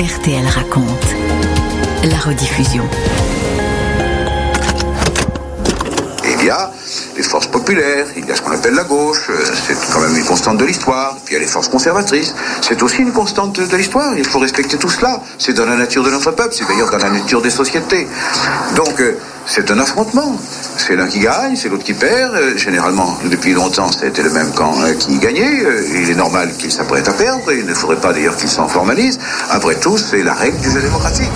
RTL raconte. La rediffusion. Il y a les forces populaires, il y a ce qu'on appelle la gauche, c'est quand même une constante de l'histoire. Puis il y a les forces conservatrices, c'est aussi une constante de l'histoire. Il faut respecter tout cela. C'est dans la nature de notre peuple, c'est d'ailleurs dans la nature des sociétés. Donc c'est un affrontement. C'est l'un qui gagne, c'est l'autre qui perd. Généralement, depuis longtemps, c'était le même camp qui gagnait. Il est normal qu'il s'apprête à perdre. Il ne faudrait pas d'ailleurs qu'il s'en formalise. Après tout, c'est la règle du jeu démocratique.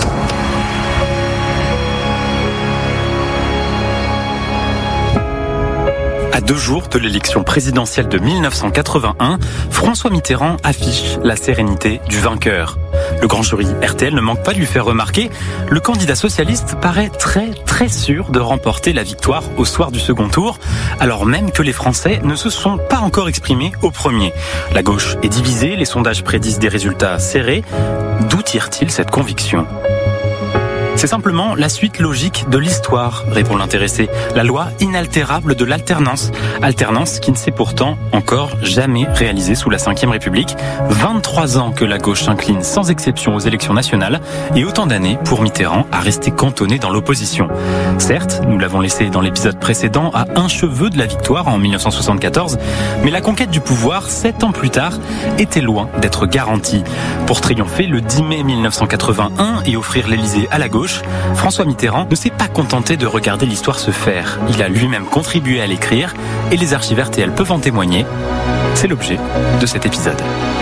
À 2 jours de l'élection présidentielle de 1981, François Mitterrand affiche la sérénité du vainqueur. Le grand jury RTL ne manque pas de lui faire remarquer, le candidat socialiste paraît très sûr de remporter la victoire au soir du second tour, alors même que les Français ne se sont pas encore exprimés au premier. La gauche est divisée, les sondages prédisent des résultats serrés. D'où tire-t-il cette conviction ? C'est simplement la suite logique de l'histoire, répond l'intéressé. La loi inaltérable de l'alternance. Alternance qui ne s'est pourtant encore jamais réalisée sous la Ve République. 23 ans que la gauche s'incline sans exception aux élections nationales et autant d'années pour Mitterrand à rester cantonné dans l'opposition. Certes, nous l'avons laissé dans l'épisode précédent à un cheveu de la victoire en 1974, mais la conquête du pouvoir, 7 ans plus tard, était loin d'être garantie. Pour triompher le 10 mai 1981 et offrir l'Élysée à la gauche, François Mitterrand ne s'est pas contenté de regarder l'histoire se faire. Il a lui-même contribué à l'écrire et les archives RTL peuvent en témoigner. C'est l'objet de cet épisode.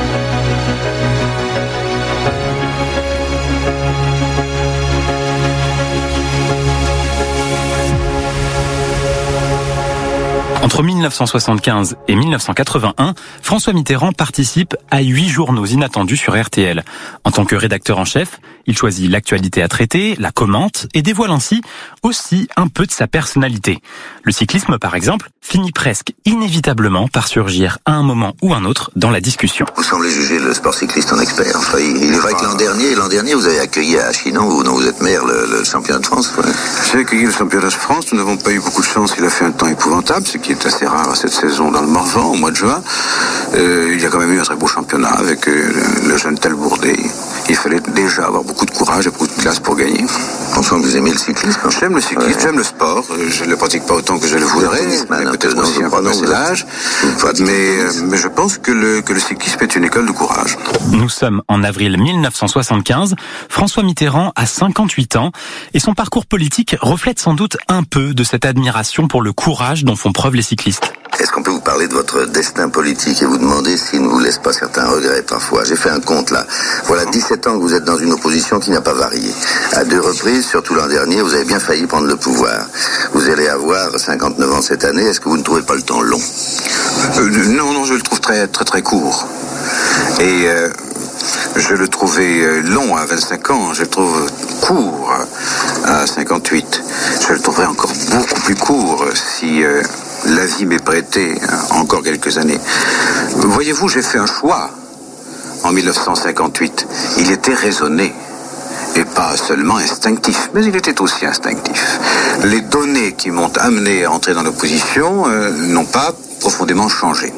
Entre 1975 et 1981, François Mitterrand participe à 8 journaux inattendus sur RTL. En tant que rédacteur en chef, il choisit l'actualité à traiter, la commente et dévoile ainsi aussi un peu de sa personnalité. Le cyclisme, par exemple, finit presque inévitablement par surgir à un moment ou un autre dans la discussion. Vous semblez juger le sport cycliste en expert. Enfin, il est vrai que l'an dernier, vous avez accueilli à Chinon, dont vous êtes maire, le championnat de France. Ouais. J'ai accueilli le championnat de France. Nous n'avons pas eu beaucoup de chance. Il a fait un temps épouvantable, ce qui est assez rare cette saison dans le Morvan, au mois de juin. Il y a quand même eu un très beau championnat avec le jeune Talbourdet. Il fallait déjà avoir beaucoup de courage et beaucoup de classe pour gagner. François, vous aimez le cyclisme? J'aime le cyclisme, j'aime le sport. Je ne le pratique pas autant que je le voudrais. Peut-être aussi un peu passé l'âge. Mais je pense que le cyclisme est une école de courage. Nous sommes en avril 1975. François Mitterrand a 58 ans et son parcours politique reflète sans doute un peu de cette admiration pour le courage dont font preuve les cyclistes. Est-ce qu'on peut vous parler de votre destin politique et vous demander s'il ne vous laisse pas certains regrets parfois? J'ai fait un compte là. Voilà 17 ans que vous êtes dans une opposition qui n'a pas varié. À 2 reprises, surtout l'an dernier, vous avez bien failli prendre le pouvoir. Vous allez avoir 59 ans cette année. Est-ce que vous ne trouvez pas le temps long? Non, je le trouve très court. Et je le trouvais long à 25 ans. Je le trouve court à 58. Je le trouverais encore beaucoup plus court si la vie m'est prêtée encore quelques années. Voyez-vous, j'ai fait un choix en 1958. Il était raisonné et pas seulement instinctif, mais il était aussi instinctif. Les données qui m'ont amené à entrer dans l'opposition n'ont pas profondément changé.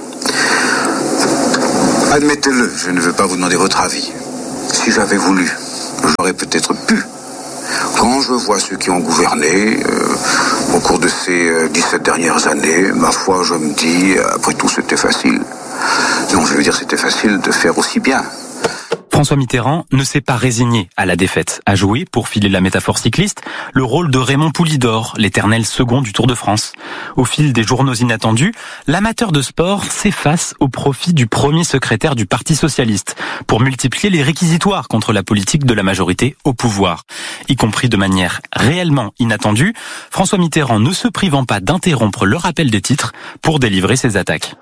Admettez-le, je ne veux pas vous demander votre avis. Si j'avais voulu, j'aurais peut-être pu. Quand je vois ceux qui ont gouverné au cours de ces 17 dernières années, ma foi, je me dis, après tout, c'était facile. Non, je veux dire, c'était facile de faire aussi bien. François Mitterrand ne s'est pas résigné à la défaite, a joué, pour filer la métaphore cycliste, le rôle de Raymond Poulidor, l'éternel second du Tour de France. Au fil des journaux inattendus, l'amateur de sport s'efface au profit du premier secrétaire du Parti socialiste, pour multiplier les réquisitoires contre la politique de la majorité au pouvoir. Y compris de manière réellement inattendue, François Mitterrand ne se privant pas d'interrompre le rappel des titres pour délivrer ses attaques.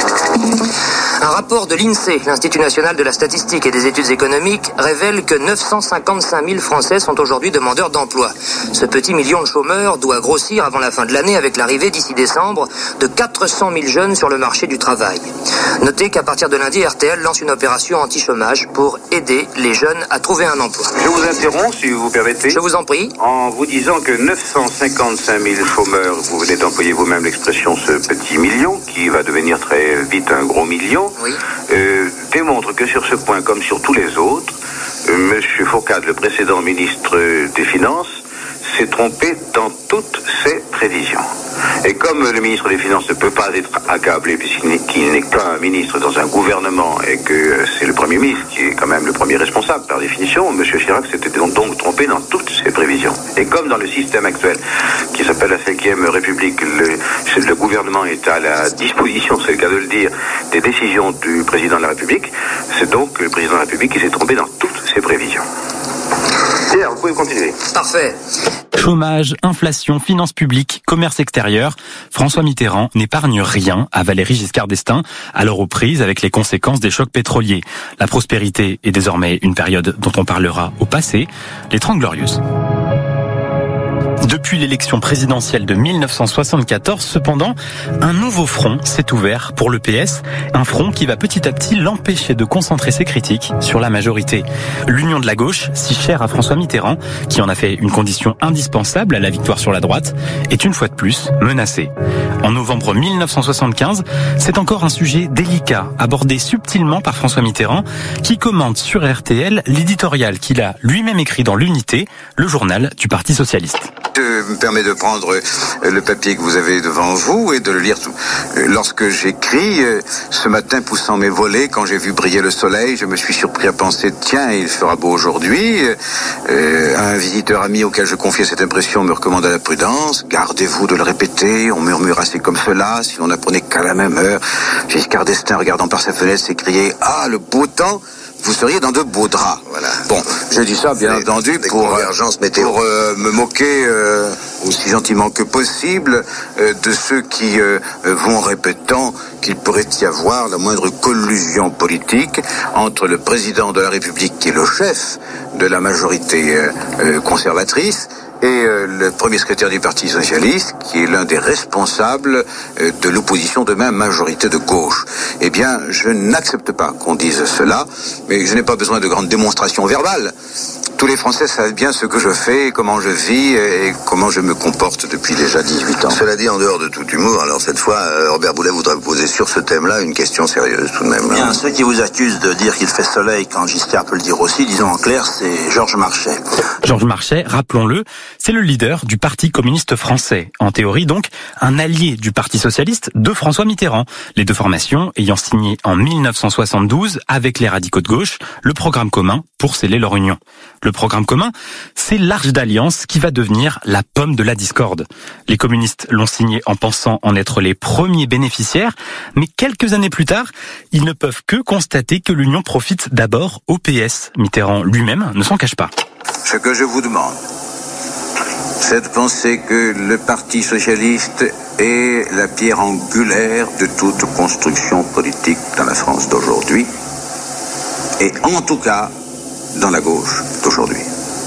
Un rapport de l'INSEE, l'Institut national de la statistique et des études économiques, révèle que 955 000 Français sont aujourd'hui demandeurs d'emploi. Ce petit million de chômeurs doit grossir avant la fin de l'année avec l'arrivée d'ici décembre de 400 000 jeunes sur le marché du travail. Notez qu'à partir de lundi, RTL lance une opération anti-chômage pour aider les jeunes à trouver un emploi. Je vous interromps, si vous permettez. Je vous en prie. En vous disant que 955 000 chômeurs, vous venez d'employer vous-même l'expression ce petit million, qui va devenir très vite un gros million, oui. Démontre que sur ce point, comme sur tous les autres, Monsieur Fourcade, le précédent ministre des Finances, s'est trompé dans toutes ses prévisions. Et comme le ministre des Finances ne peut pas être accablé puisqu'il n'est qu'un ministre dans un gouvernement et que c'est le Premier ministre qui est quand même le premier responsable par définition, M. Chirac s'était donc trompé dans toutes ses prévisions. Et comme dans le système actuel qui s'appelle la 5e République, le gouvernement est à la disposition, c'est le cas de le dire, des décisions du président de la République, c'est donc le président de la République qui s'est trompé dans toutes ses prévisions. Pierre, vous pouvez continuer. Parfait. Chômage, inflation, finances publiques, commerce extérieur, François Mitterrand n'épargne rien à Valéry Giscard d'Estaing, alors aux prises avec les conséquences des chocs pétroliers. La prospérité est désormais une période dont on parlera au passé, les 30 Glorieuses. Depuis l'élection présidentielle de 1974, cependant, un nouveau front s'est ouvert pour le PS, un front qui va petit à petit l'empêcher de concentrer ses critiques sur la majorité. L'union de la gauche, si chère à François Mitterrand, qui en a fait une condition indispensable à la victoire sur la droite, est une fois de plus menacée. En novembre 1975, c'est encore un sujet délicat, abordé subtilement par François Mitterrand, qui commente sur RTL l'éditorial qu'il a lui-même écrit dans l'Unité, le journal du Parti socialiste. Je me permets de prendre le papier que vous avez devant vous et de le lire. Lorsque j'écris, ce matin poussant mes volets, quand j'ai vu briller le soleil, je me suis surpris à penser, tiens, il fera beau aujourd'hui. Un visiteur ami auquel je confiais cette impression me recommanda la prudence. Gardez-vous de le répéter, on murmure assez comme cela, si l'on apprenait qu'à la même heure. Giscard d'Estaing, regardant par sa fenêtre, s'écriait, ah, le beau temps, vous seriez dans de beaux draps. Voilà. Bon, je dis ça bien entendu pour me moquer aussi gentiment que possible de ceux qui vont répétant qu'il pourrait y avoir la moindre collusion politique entre le président de la République, qui est le chef de la majorité conservatrice, et le premier secrétaire du Parti socialiste, qui est l'un des responsables de l'opposition de même majorité de gauche. Eh bien, je n'accepte pas qu'on dise cela, mais je n'ai pas besoin de grandes démonstrations verbales. Tous les Français savent bien ce que je fais, comment je vis et comment je me comporte depuis déjà 18 ans. Cela dit, en dehors de tout humour, alors cette fois, Robert Boulet voudrait vous poser sur ce thème-là une question sérieuse tout de même. Bien, ceux qui vous accusent de dire qu'il fait soleil quand Giscard peut le dire aussi, disons en clair, c'est Georges Marchais. Georges Marchais, rappelons-le, c'est le leader du Parti communiste français. En théorie donc, un allié du Parti socialiste de François Mitterrand. Les deux formations ayant signé en 1972 avec les radicaux de gauche le programme commun pour sceller leur union. Le programme commun, c'est l'Arche d'Alliance qui va devenir la pomme de la discorde. Les communistes l'ont signé en pensant en être les premiers bénéficiaires, mais quelques années plus tard, ils ne peuvent que constater que l'union profite d'abord au PS. Mitterrand lui-même ne s'en cache pas. Ce que je vous demande, c'est de penser que le Parti socialiste est la pierre angulaire de toute construction politique dans la France d'aujourd'hui, et en tout cas dans la gauche d'aujourd'hui.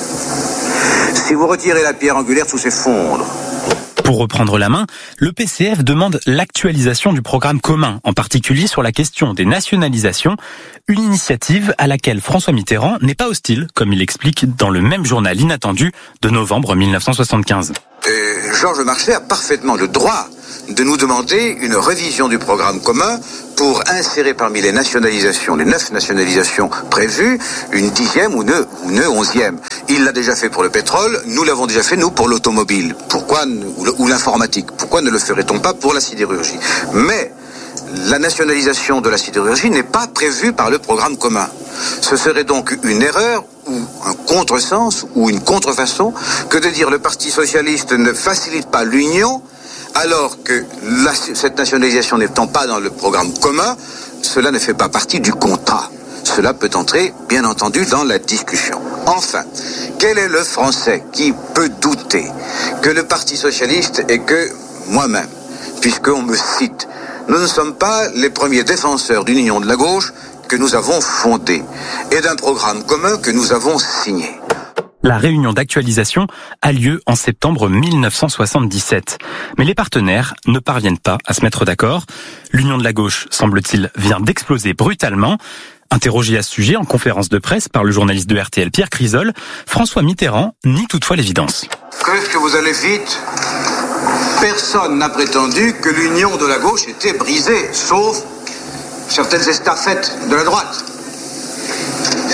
Si vous retirez la pierre angulaire, tout s'effondre. Pour reprendre la main, le PCF demande l'actualisation du programme commun, en particulier sur la question des nationalisations, une initiative à laquelle François Mitterrand n'est pas hostile, comme il explique dans le même journal inattendu de novembre 1975. Georges Marchais a parfaitement le droit de nous demander une révision du programme commun pour insérer parmi les nationalisations, les 9 nationalisations prévues, une 10e ou une 11e. Il l'a déjà fait pour le pétrole, nous l'avons déjà fait, nous, pour l'automobile. Pourquoi, ou l'informatique. Pourquoi ne le ferait-on pas pour la sidérurgie? Mais la nationalisation de la sidérurgie n'est pas prévue par le programme commun. Ce serait donc une erreur ou un contresens ou une contrefaçon que de dire le Parti socialiste ne facilite pas l'union alors que cette nationalisation n'étant pas dans le programme commun, cela ne fait pas partie du contrat. Cela peut entrer, bien entendu, dans la discussion. Enfin, quel est le Français qui peut douter que le Parti socialiste et que moi-même, puisqu'on me cite, nous ne sommes pas les premiers défenseurs d'une union de la gauche que nous avons fondée et d'un programme commun que nous avons signé. La réunion d'actualisation a lieu en septembre 1977. Mais les partenaires ne parviennent pas à se mettre d'accord. L'union de la gauche, semble-t-il, vient d'exploser brutalement. Interrogé à ce sujet en conférence de presse par le journaliste de RTL Pierre Crisol, François Mitterrand nie toutefois l'évidence. Qu'est-ce que vous allez vite ? Personne n'a prétendu que l'union de la gauche était brisée, sauf certaines estafettes de la droite.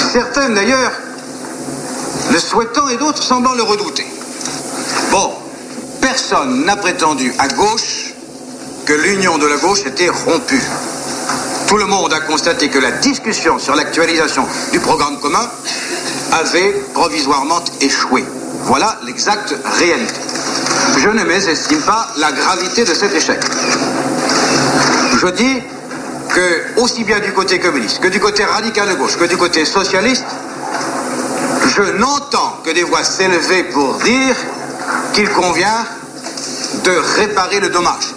Certaines d'ailleurs le souhaitant et d'autres semblant le redouter. Bon, personne n'a prétendu à gauche que l'union de la gauche était rompue. Tout le monde a constaté que la discussion sur l'actualisation du programme commun avait provisoirement échoué. Voilà l'exacte réalité. Je ne mésestime pas la gravité de cet échec. Je dis que, aussi bien du côté communiste, que du côté radical de gauche, que du côté socialiste, je n'entends que des voix s'élever pour dire qu'il convient de réparer le dommage.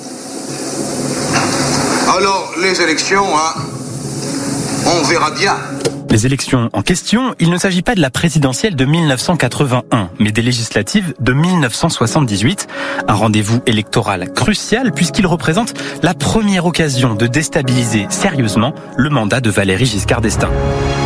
Alors, les élections, on verra bien. Les élections en question, il ne s'agit pas de la présidentielle de 1981, mais des législatives de 1978. Un rendez-vous électoral crucial puisqu'il représente la première occasion de déstabiliser sérieusement le mandat de Valéry Giscard d'Estaing.